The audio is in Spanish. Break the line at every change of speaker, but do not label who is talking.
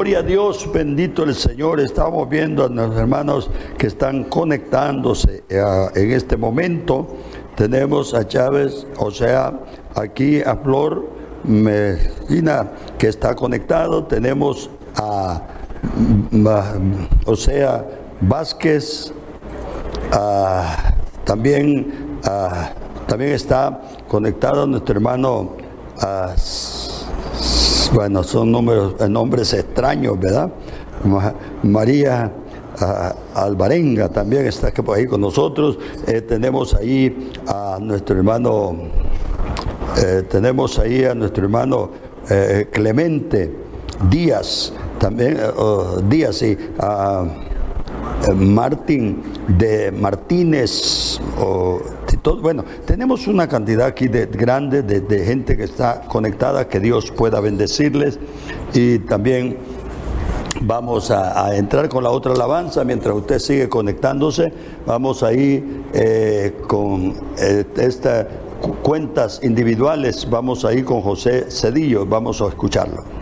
Gloria a Dios, bendito el Señor. Estamos viendo a nuestros hermanos que están conectándose en este momento. Tenemos a Chávez, o sea, aquí a Flor Medina que está conectado. Tenemos a Vázquez, también está conectado nuestro hermano, bueno, son nombres extraños, ¿verdad? María Alvarenga también está por ahí con nosotros. Tenemos ahí a nuestro hermano, Clemente Díaz, también Díaz, sí, Martín de Martínez, bueno, tenemos una cantidad aquí grande de gente que está conectada. Que Dios pueda bendecirles. Y también vamos a entrar con la otra alabanza. Mientras usted sigue conectándose, vamos ahí con estas cuentas individuales. Vamos ahí con José Cedillo, vamos a escucharlo.